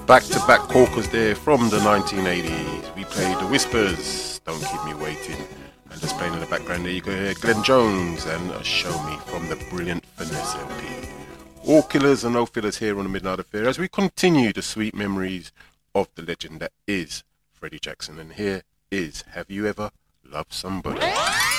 back-to-back corkers there from the 1980s. We played The Whispers, Don't Keep Me Waiting, and just playing in the background there you go hear Glenn Jones and Show Me from the brilliant Finesse LP. All killers and no fillers here on the Midnight Affair as we continue the sweet memories of the legend that is Freddie Jackson. And here is Have You Ever Loved Somebody?